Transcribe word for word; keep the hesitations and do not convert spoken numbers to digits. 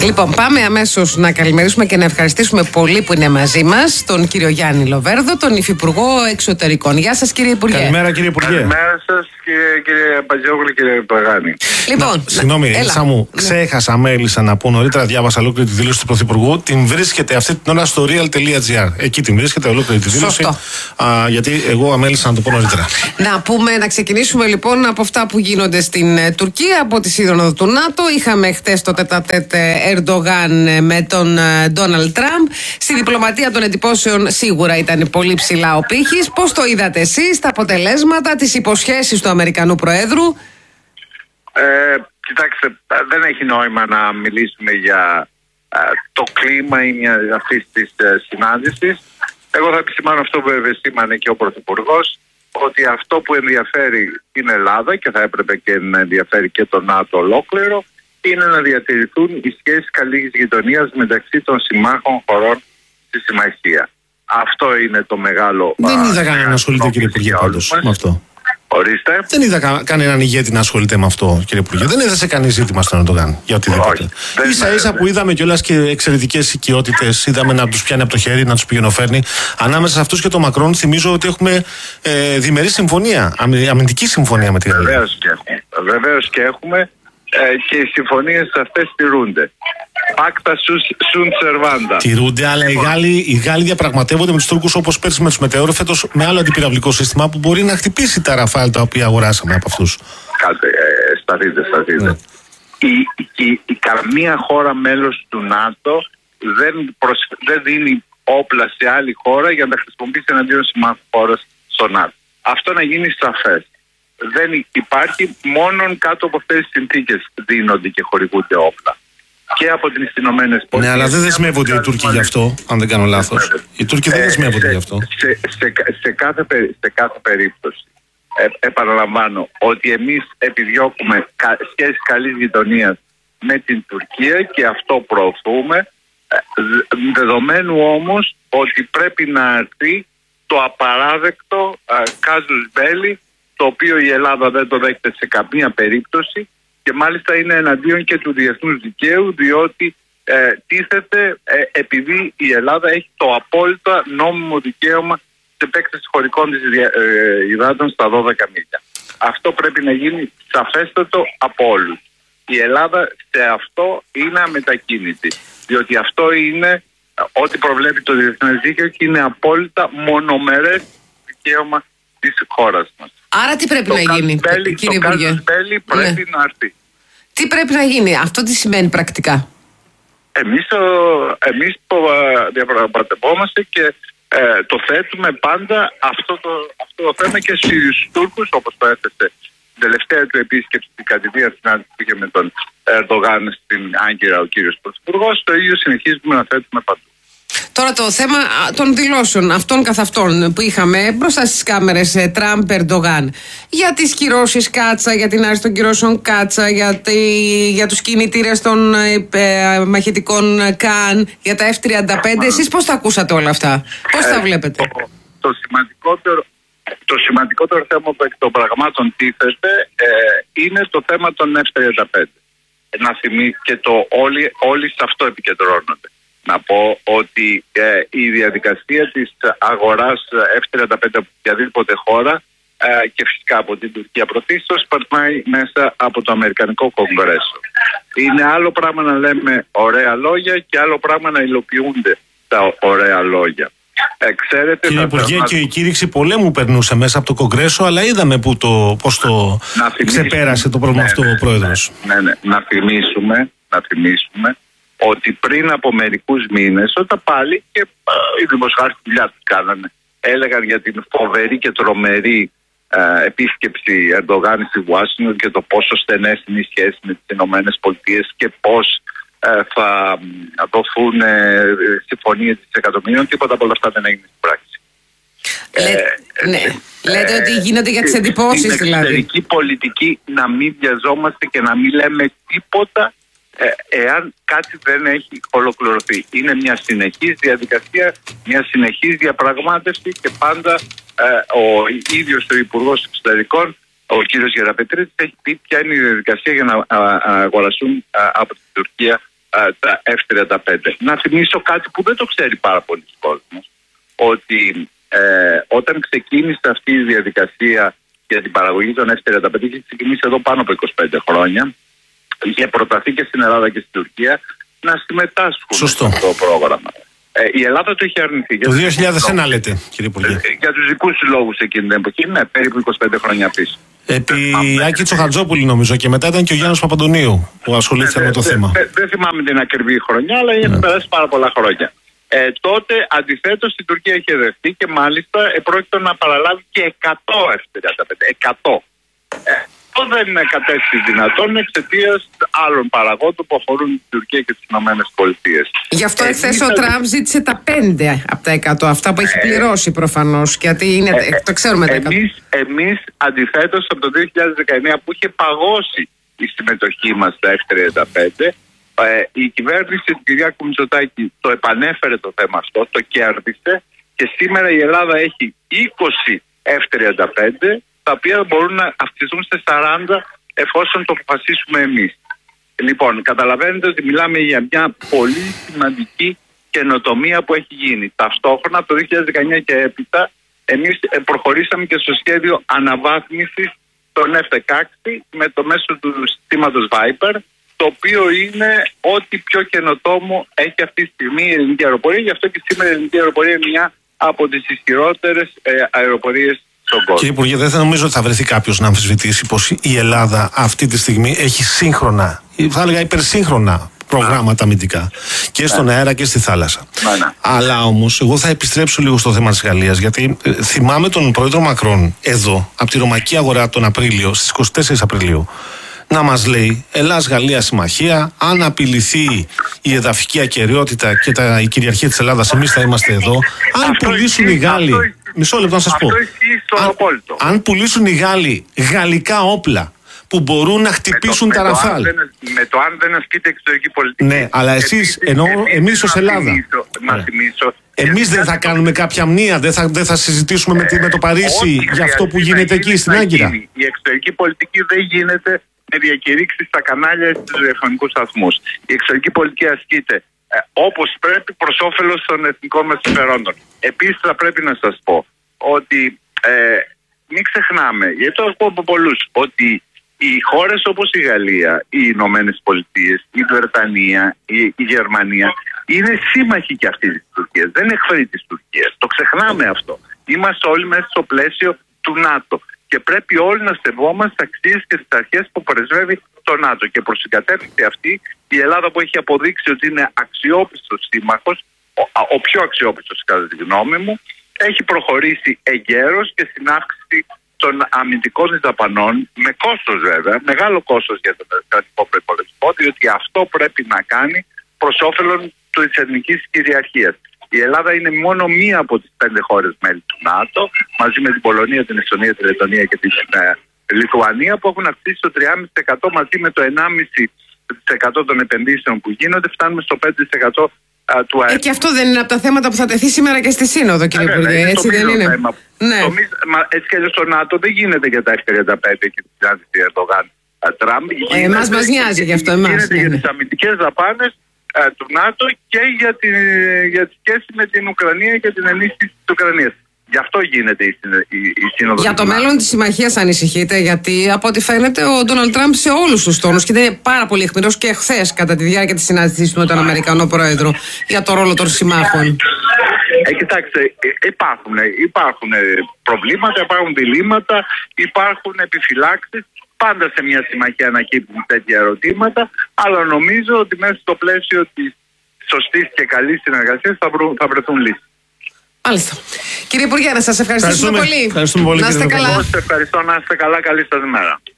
Λοιπόν, πάμε αμέσως να καλημερίσουμε και να ευχαριστήσουμε πολύ που είναι μαζί μας τον κύριο Γιάννη Λοβέρδο, τον Υφυπουργό Εξωτερικών. Γεια σας, κύριε Υπουργέ. Καλημέρα, κύριε Υπουργέ. Καλημέρα σας, κύριε, κύριε Παντζόγλου, κύριε Παγάνη. Λοιπόν, συγγνώμη, Έλισσα μου, ναι. ξέχασα, μέλισσα να πω νωρίτερα, διάβασα ολόκληρη τη δήλωση του Πρωθυπουργού. Την βρίσκεται αυτή την ώρα στο real.gr. Εκεί την βρίσκεται ολόκληρη τη δήλωση. Α, γιατί εγώ αμέλησα να το πω νωρίτερα. Να πούμε, να ξεκινήσουμε λοιπόν από αυτά που γίνονται στην ε, Τουρκία, από τη σύνοδο του ΝΑΤΟ. Είχαμε χτες το τετατέτ Ερντογάν με τον Ντόναλντ Τραμπ. Στη διπλωματία των εντυπώσεων σίγουρα ήταν πολύ ψηλά ο πύχης. Πώς το είδατε εσείς, τα αποτελέσματα, τις υποσχέσεις του Αμερικανού Προέδρου? Ε, κοιτάξτε, δεν έχει νόημα να μιλήσουμε για α, το κλίμα αυτής της α, συνάντησης. Εγώ θα επισημάνω αυτό που επισήμανε και ο Πρωθυπουργός, ότι αυτό που ενδιαφέρει την Ελλάδα και θα έπρεπε και να ενδιαφέρει και το ΝΑΤΟ ολόκληρο, είναι να διατηρηθούν οι σχέσεις καλής γειτονίας μεταξύ των συμμάχων χωρών στη συμμαχία. Αυτό είναι το μεγάλο. Δεν είδα κανέναν να ασχολείται, κύριε Υπουργέ, πάντως με αυτό. Ορίστε. Δεν είδα κα, κανέναν ηγέτη να ασχολείται με αυτό, κύριε Υπουργέ. Δεν έδωσε κανεί ζήτημα στον Ερντογάν για οτιδήποτε. Ίσα ίσα που είδαμε κιόλας και εξαιρετικές οικειότητες, είδαμε να τους πιάνει από το χέρι, να τους πηγαινοφέρνει. Ανάμεσα σε αυτούς και τον Μακρόν, θυμίζω ότι έχουμε ε, διμερή συμφωνία, αμυντική συμφωνία με τη Γαλλία. Βεβαίως και έχουμε. Βεβαίως και έχουμε. Ε, και οι συμφωνίες αυτές τηρούνται. Πάκτα sunt servanda. Τηρούνται, αλλά οι Γάλλοι, οι Γάλλοι διαπραγματεύονται με τους Τούρκους όπως πέρσι με τους Μετεώρ, φέτος με άλλο αντιπυραυλικό σύστημα που μπορεί να χτυπήσει τα Ραφάλ τα οποία αγοράσαμε από αυτούς. Κάτε, ε, σταθείτε, σταθείτε. Ναι. Η, η, η, καμία χώρα μέλος του ΝΑΤΟ δεν, προσ, δεν δίνει όπλα σε άλλη χώρα για να τα χρησιμοποιήσει εναντίον συμμάχου χώρας στο ΝΑΤΟ. Αυτό να γίνει σαφές. Δεν υπάρχει, μόνον κάτω από αυτές τις συνθήκες δίνονται και χορηγούνται όπλα. Και από τις Ηνωμένες Πολιτείες. Ναι, αλλά δεν δεσμεύονται οι Τούρκοι γι' αυτό, αν δεν κάνω λάθος. Οι Τούρκοι δεν δεσμεύονται γι' αυτό. Σε, σε, σε, κάθε, σε κάθε περίπτωση, ε, επαναλαμβάνω, ότι εμείς επιδιώκουμε κα, σχέσεις καλής γειτονίας με την Τουρκία και αυτό προωθούμε, ε, δεδομένου όμως ότι πρέπει να έρθει το απαράδεκτο κάζους μπέλι, το οποίο η Ελλάδα δεν το δέχεται σε καμία περίπτωση και μάλιστα είναι εναντίον και του διεθνούς δικαίου, διότι ε, τίθεται ε, επειδή η Ελλάδα έχει το απόλυτα νόμιμο δικαίωμα σε επέκταση χωρικών της ε, υδάτων στα δώδεκα μίλια. Αυτό πρέπει να γίνει σαφέστατο από όλους. Η Ελλάδα σε αυτό είναι αμετακίνητη, διότι αυτό είναι ό,τι προβλέπει το διεθνές δίκαιο και είναι απόλυτα μονομερές δικαίωμα της χώρας μας. Άρα τι πρέπει το να γίνει, μπέλι, κύριε το Υπουργέ? Το μπέλι πρέπει ναι. να έρθει. Τι πρέπει να γίνει, αυτό τι σημαίνει πρακτικά? Εμείς, εμείς διαπραγματευόμαστε και ε, το θέτουμε πάντα αυτό το, αυτό το θέμα και στους Τούρκους, όπως το έθεσε την τελευταία του επίσκεψη στην κατηδία συνάντηση που είχε με τον Ερντογάν στην Άγκυρα ο κύριος Πρωθυπουργός. Το ίδιο συνεχίζουμε να θέτουμε παντού. Τώρα το θέμα των δηλώσεων αυτών καθ' αυτών που είχαμε μπροστά στις κάμερες Τραμπ Ερντογάν για τις κυρώσεις Κάτσα, για την άρση των κυρώσεων Κάτσα, για, τη, για τους κινητήρες των ε, μαχητικών Καν, για τα εφ τριάντα πέντε. Εσείς πώς τα ακούσατε όλα αυτά, πώς τα βλέπετε? Ε, το, το, σημαντικότερο, το σημαντικότερο θέμα που εκ των πραγμάτων τίθεται ε, είναι το θέμα των εφ τριάντα πέντε. Να θυμί, και το όλοι, όλοι σε αυτό επικεντρώνονται. Να πω ότι ε, η διαδικασία της αγοράς εφ τριάντα πέντε από οποιαδήποτε χώρα ε, και φυσικά από την Τουρκία πρωτίστως περνάει μέσα από το Αμερικανικό Κογκρέσο. Είναι άλλο πράγμα να λέμε ωραία λόγια και άλλο πράγμα να υλοποιούνται τα ωραία λόγια. Ε, ξέρετε, Κύριε Υπουργέ, θα... και η κήρυξη πολέμου περνούσε μέσα από το Κογκρέσο, αλλά είδαμε που το, πώς το ξεπέρασε το πρόβλημα ναι, αυτό ο Πρόεδρος. Ναι, ναι, ναι. Να θυμίσουμε, να θυμίσουμε ότι πριν από μερικούς μήνες, όταν πάλι και α, οι δημοσιογράφοι τη δουλειά τους κάνανε, έλεγαν για την φοβερή και τρομερή α, επίσκεψη Ερντογάν στη Ουάσιγκτον και το πόσο στενές είναι οι σχέσεις με τις Ηνωμένες Πολιτείες και πώς α, θα δοθούν ε, συμφωνίες δισεκατομμυρίων. Τίποτα από όλα αυτά δεν έγινε στην πράξη. Λέ, ε, ναι. ε, Λέτε ε, ότι γίνονται για τις εντυπώσεις δηλαδή. Στην εξωτερική πολιτική να μην βιαζόμαστε και να μην λέμε τίποτα Ε, εάν κάτι δεν έχει ολοκληρωθεί. Είναι μια συνεχής διαδικασία, μια συνεχής διαπραγμάτευση και πάντα ε, ο ίδιος ο Υπουργός Εξωτερικών, ο κύριος Γεραπετρίτης, έχει πει ποια είναι η διαδικασία για να α, α, αγοραστούν α, από την Τουρκία τα εφ τριάντα πέντε. Να θυμίσω κάτι που δεν το ξέρει πάρα πολλοί κόσμος, ότι ε, όταν ξεκίνησε αυτή η διαδικασία για την παραγωγή των εφ τριάντα πέντε, είχε ξεκινήσει εδώ πάνω από είκοσι πέντε χρόνια, είχε προταθεί και στην Ελλάδα και στην Τουρκία να συμμετάσχουν Σωστό. στο πρόγραμμα. Ε, η Ελλάδα το είχε αρνηθεί. Το δύο χιλιάδες ένα λέτε, κύριε Υπουργέ. Ε, για τους δικούς τους λόγους εκείνη την εποχή, ναι, περίπου είκοσι πέντε χρόνια πίσω. Επί Άκη Τσοχατζόπουλη νομίζω, και μετά ήταν και ο Γιάννος Παπαντονίου που ασχολήθηκε ε, με το δε, θέμα. Δεν δε θυμάμαι την ακριβή χρονιά, αλλά είχε ναι. περάσει πάρα πολλά χρόνια. Ε, τότε αντιθέτως η Τουρκία είχε δεχτεί και μάλιστα επρόκειτο να παραλάβει και εκατό εφ τριάντα πέντε. εκατό. Ε, αυτό δεν κατέστη δυνατόν εξαιτίας άλλων παραγόντων που αφορούν την Τουρκία και τις Ηνωμένες Πολιτείες. Γι' αυτό εχθές ο Τραμπ ζήτησε τα πέντε από τα εκατό, αυτά που έχει πληρώσει προφανώς, γιατί είναι, ε, το ξέρουμε τα εκατό. Εμείς, εμείς αντιθέτως από το δύο χιλιάδες δεκαεννιά που είχε παγώσει η συμμετοχή μας στα εφ τριάντα πέντε, ε, η κυβέρνηση του Κυριάκου Μητσοτάκη το επανέφερε το θέμα αυτό, το κέρδισε και σήμερα η Ελλάδα έχει είκοσι εφ τριάντα πέντε, τα οποία μπορούν να αυξηθούν σε σαράντα εφόσον το αποφασίσουμε εμείς. Λοιπόν, καταλαβαίνετε ότι μιλάμε για μια πολύ σημαντική καινοτομία που έχει γίνει. Ταυτόχρονα από το δύο χιλιάδες δεκαεννιά και έπειτα εμείς προχωρήσαμε και στο σχέδιο αναβάθμισης των εφ δεκαέξι με το μέσο του συστήματος Viper, το οποίο είναι ό,τι πιο καινοτόμο έχει αυτή τη στιγμή η ελληνική αεροπορία. Γι' αυτό και σήμερα η ελληνική αεροπορία είναι μια από τις ισχυρότερες ε, αεροπορίες. Κύριε Υπουργέ, δεν θα νομίζω ότι θα βρεθεί κάποιος να αμφισβητήσει πως η Ελλάδα αυτή τη στιγμή έχει σύγχρονα, θα έλεγα υπερσύγχρονα προγράμματα αμυντικά και στον αέρα και στη θάλασσα. Αλλά όμως εγώ θα επιστρέψω λίγο στο θέμα της Γαλλίας, γιατί ε, θυμάμαι τον πρόεδρο Μακρόν εδώ από τη Ρωμαϊκή Αγορά τον Απρίλιο, στις είκοσι τέσσερις Απριλίου, να μας λέει Ελλάς-Γαλλία συμμαχία, αν απειληθεί η εδαφική ακεραιότητα και τα, η κυριαρχία της Ελλάδας, εμείς θα είμαστε εδώ. Αν αυτό πουλήσουν οι Γάλλοι, αυτό, μισό λεπτό να σας πω, αν, αν πουλήσουν οι Γάλλοι γαλλικά όπλα που μπορούν να χτυπήσουν με το, τα Ραφάλ. Με το αν δεν ασκείται εξωτερική πολιτική. Ναι, αλλά εσείς, ενώ εμείς ως Ελλάδα. Θυμίσω, ναι. θυμίσω, εμείς δεν θα κάνουμε κάποια μνήα, δεν θα, δεν θα συζητήσουμε ε, με, με το Παρίσι για αυτό που γίνεται εκεί στην Άγκυρα. Η εξωτερική πολιτική δεν γίνεται με διακηρύξεις στα κανάλια και στους ραδιοφωνικούς σταθμούς. Η εξωτερική πολιτική ασκείται ε, όπως πρέπει προς όφελος των εθνικών μας συμφερόντων. Επίσης θα πρέπει να σας πω ότι ε, μην ξεχνάμε, γιατί το ακούω από πολλούς, ότι οι χώρες όπως η Γαλλία, οι Ηνωμένες Πολιτείες, η Βρετανία, η, η Γερμανία είναι σύμμαχοι και αυτοί της Τουρκίας, δεν είναι εχθροί της Τουρκίας. Το ξεχνάμε αυτό. Είμαστε όλοι μέσα στο πλαίσιο του ΝΑΤΟ. Και πρέπει όλοι να σεβόμαστε τις αξίες και τις αρχές που πρεσβεύει το ΝΑΤΟ. Και προς την κατεύθυνση αυτή, η Ελλάδα που έχει αποδείξει ότι είναι αξιόπιστος σύμμαχος, ο, ο πιο αξιόπιστος κατά τη γνώμη μου, έχει προχωρήσει εγκαίρως και στην αύξηση των αμυντικών δαπανών, με κόστος βέβαια, μεγάλο κόστος για τον κρατικό προϋπολογισμό, διότι αυτό πρέπει να κάνει προς όφελον της εθνικής κυριαρχίας. Η Ελλάδα είναι μόνο μία από τις πέντε χώρες μέλη του ΝΑΤΟ, μαζί με την Πολωνία, την Εστονία, την Λετωνία και την ε, Λιθουανία, που έχουν αυξήσει το τριάμισι τοις εκατό μαζί με το ενάμισι τοις εκατό των επενδύσεων που γίνονται, φτάνουμε στο πέντε τοις εκατό α, του ΑΕΠ. Ε, και αυτό δεν είναι από τα θέματα που θα τεθεί σήμερα και στη Σύνοδο, κύριε ε, Υπουργέ, έτσι δεν είναι? Θέμα. Ναι. Το, μα, έτσι και στο ΝΑΤΟ δεν γίνεται για τα εφ τριάντα πέντε και τη συνάντηση Ερντογάν Τραμπ. Ε, εμάς μας νοιάζει γι' αυτό, εμάς. Γίνεται ναι, για ναι. τις αμυντικές δαπάνες του ΝΑΤΟ και για τη, για τη σχέση με την Ουκρανία και την ενίσχυση της Ουκρανίας. Γι' αυτό γίνεται η, η, η σύνοδος. Για το μέλλον της συμμαχίας ανησυχείτε, γιατί από ό,τι φαίνεται ο Ντόναλντ Τραμπ σε όλους τους τόνους και είναι πάρα πολύ αιχμηρός και χθες κατά τη διάρκεια της συνάντησης του με τον Αμερικανό Πρόεδρο για το ρόλο των συμμάχων. Ε, κοιτάξτε, υπάρχουν, υπάρχουν προβλήματα, υπάρχουν διλήμματα, υπάρχουν επιφυλάξεις. Πάντα σε μια συμμαχία ανακύπτουν τέτοια ερωτήματα, αλλά νομίζω ότι μέσα στο πλαίσιο της σωστής και καλής συνεργασίας θα, βρουν, θα βρεθούν λύσεις. Μάλιστα. Κύριε Υπουργέ, να σας ευχαριστήσουμε πολύ. Ευχαριστούμε πολύ. Να είστε καλά. Εγώ σας ευχαριστώ, να είστε καλά, καλή σας μέρα.